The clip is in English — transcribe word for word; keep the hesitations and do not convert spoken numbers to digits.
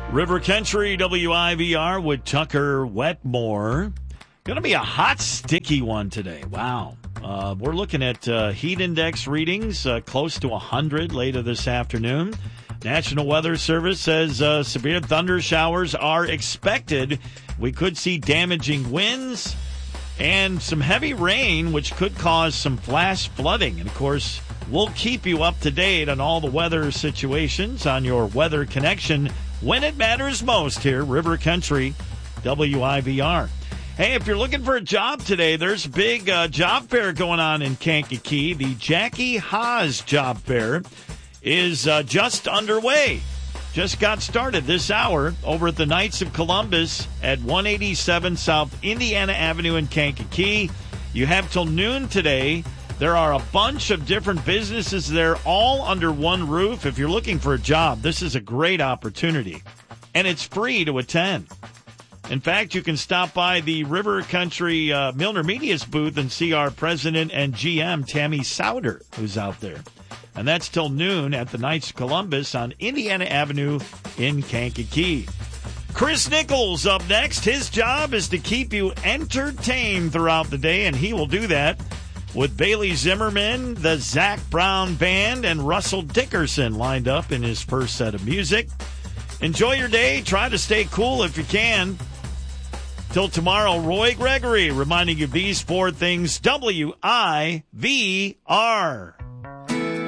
River Country, W I V R with Tucker Wetmore. Going to be a hot, sticky one today. Wow. Uh, we're looking at uh, heat index readings uh, close to one hundred later this afternoon. National Weather Service says uh, severe thunder showers are expected. We could see damaging winds and some heavy rain, which could cause some flash flooding. And, of course, we'll keep you up to date on all the weather situations on your Weather Connection when it matters most here, River Country, W I V R. Hey, if you're looking for a job today, there's a big uh, job fair going on in Kankakee. The Jackie Haas Job Fair is uh, just underway. Just got started this hour over at the Knights of Columbus at one eighty-seven South Indiana Avenue in Kankakee. You have till noon today. There are a bunch of different businesses there, all under one roof. If you're looking for a job, this is a great opportunity. And it's free to attend. In fact, you can stop by the River Country uh, Milner Media's booth and see our president and G M, Tammy Souder, who's out there. And that's till noon at the Knights of Columbus on Indiana Avenue in Kankakee. Chris Nichols up next. His job is to keep you entertained throughout the day, and he will do that with Bailey Zimmerman, the Zach Brown Band, and Russell Dickerson lined up in his first set of music. Enjoy your day. Try to stay cool if you can. Till tomorrow, Roy Gregory reminding you these four things, W I V R.